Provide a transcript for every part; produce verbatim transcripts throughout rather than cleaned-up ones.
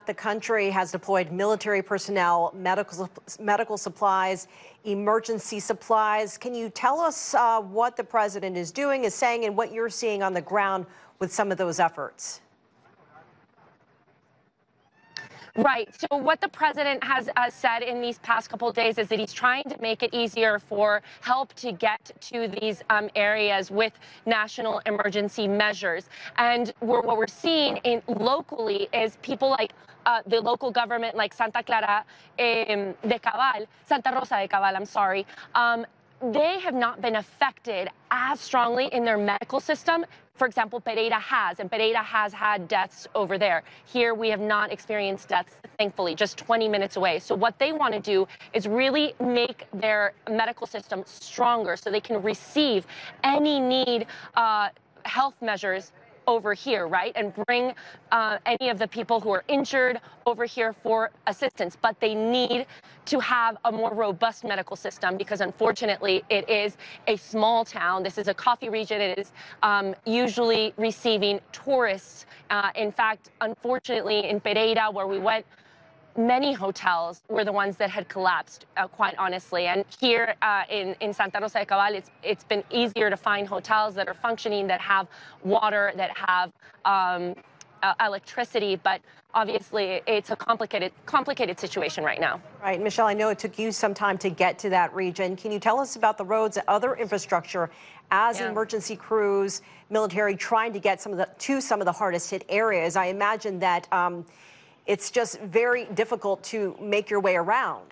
The country has deployed military personnel, medical medical supplies, emergency supplies. Can you tell us uh, what the president is doing, is saying, and what you're seeing on the ground with some of those efforts? Right. So what the president has uh, said in these past couple of days is that he's trying to make it easier for help to get to these um, areas with national emergency measures. And we're, what we're seeing in locally is people like uh, the local government, like Santa Clara um, de Cabal, Santa Rosa de Cabal, I'm sorry. Um, they have not been affected as strongly in their medical system. For example, Pereira has, and Pereira has had deaths over there. Here, we have not experienced deaths, thankfully, just twenty minutes away. So what they want to do is really make their medical system stronger so they can receive any need uh, health measures over here, right, and bring uh, any of the people who are injured over here for assistance. But they need to have a more robust medical system because, unfortunately, it is a small town. This is a coffee region. It is um, usually receiving tourists. Uh, in fact, unfortunately, in Pereira, where we went, many hotels were the ones that had collapsed, uh, quite honestly. And here uh, in, in Santa Rosa de Cabal, it's, it's been easier to find hotels that are functioning, that have water, that have um, uh, electricity. But obviously, it's a complicated, complicated situation right now. Right. Michelle, I know it took you some time to get to that region. Can you tell us about the roads and other infrastructure as Yeah. emergency crews, military trying to get some of the, to some of the hardest hit areas? I imagine that um, it's just very difficult to make your way around.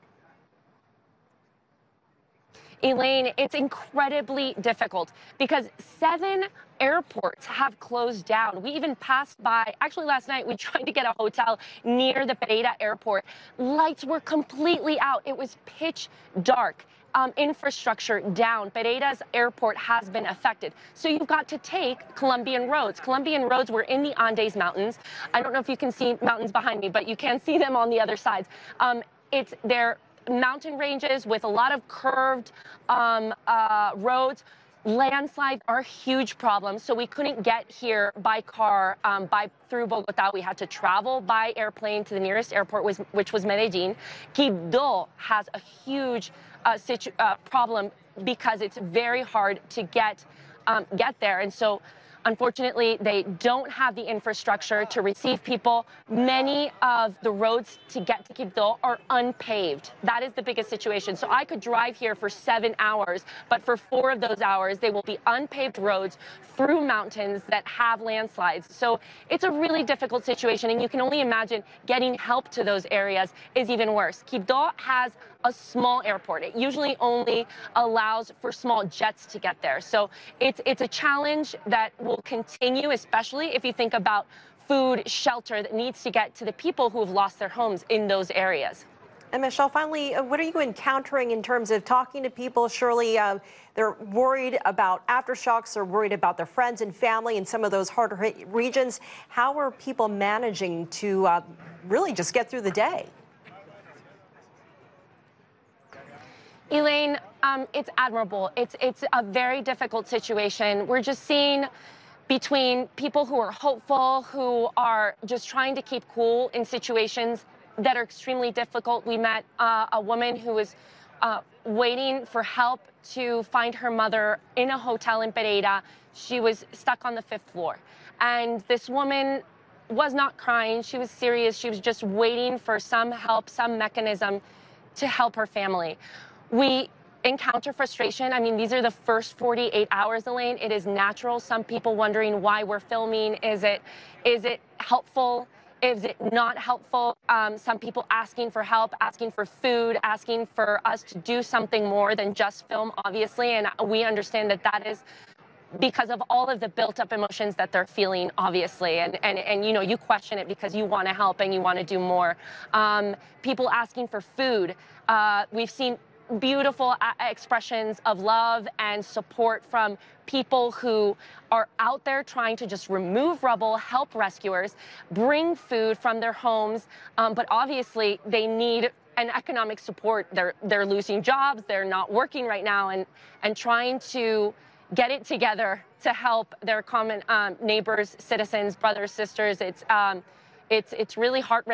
Elaine, it's incredibly difficult because seven airports have closed down. We even passed by, actually last night, we tried to get a hotel near the Pereira airport. Lights were completely out. It was pitch dark. Um, infrastructure down. Pereira's airport has been affected. So you've got to take Colombian roads. Colombian roads were in the Andes Mountains. I don't know if you can see mountains behind me, but you can see them on the other sides. Um, it's they're mountain ranges with a lot of curved um, uh, roads. Landslides are a huge problem, so we couldn't get here by car, um, by through Bogota. We had to travel by airplane to the nearest airport, was, which was Medellin. Quibdó has a huge uh, situ uh, problem because it's very hard to get um, get there, and so unfortunately, they don't have the infrastructure to receive people. Many of the roads to get to Quibdó are unpaved. That is the biggest situation. So I could drive here for seven hours, but for four of those hours, they will be unpaved roads through mountains that have landslides. So it's a really difficult situation, and you can only imagine getting help to those areas is even worse. Quibdó has a small airport. It usually only allows for small jets to get there. So it's, it's a challenge that will continue, especially if you think about food, shelter that needs to get to the people who have lost their homes in those areas. And Michelle, finally, uh, what are you encountering in terms of talking to people? Surely uh, they're worried about aftershocks, they're worried about their friends and family in some of those harder hit regions. How are people managing to uh, really just get through the day? Elaine, um, it's admirable. It's, it's a very difficult situation. We're just seeing between people who are hopeful, who are just trying to keep cool in situations that are extremely difficult. We met uh, a woman who was uh, waiting for help to find her mother in a hotel in Pereira. She was stuck on the fifth floor. And this woman was not crying. She was serious. She was just waiting for some help, some mechanism to help her family. We encounter frustration. I mean, these are the first forty-eight hours, Elaine. It is natural. Some people wondering why we're filming. Is it, is it helpful? Is it not helpful? Um, some people asking for help, asking for food, asking for us to do something more than just film, obviously. And we understand that that is because of all of the built-up emotions that they're feeling, obviously. And, and, and you know, you question it because you want to help and you want to do more. Um, people asking for food. Uh, we've seen beautiful expressions of love and support from people who are out there trying to just remove rubble, help rescuers, bring food from their homes. Um, but obviously, they need an economic support. They're, they're losing jobs. They're not working right now, and, and trying to get it together to help their common um, neighbors, citizens, brothers, sisters. It's, um, it's, it's really heart-wrenching.